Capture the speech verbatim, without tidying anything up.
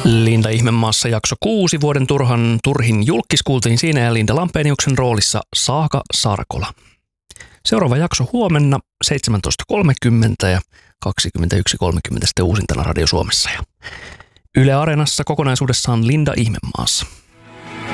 Linda Ihmemaassa jakso kuusi, vuoden turhan turhin julkkis kuultiin siinä ja Linda Lampeniuksen roolissa Saaka Sarkola. Seuraava jakso huomenna seitsemäntoista kolmekymmentä ja kaksikymmentäyksi kolmekymmentä sitten uusintana Radio Suomessa ja Yle Areenassa kokonaisuudessaan Linda Ihmemaassa.